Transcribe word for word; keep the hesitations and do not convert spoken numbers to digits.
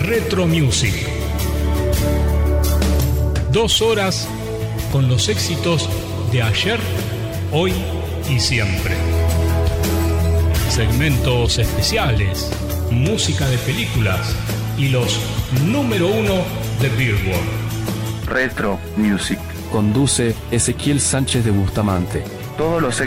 Retro Music. Dos horas con los éxitos de ayer, hoy y siempre. Segmentos especiales, música de películas y los número uno de Billboard. Retro Music. Conduce Ezequiel Sánchez de Bustamante. Todos los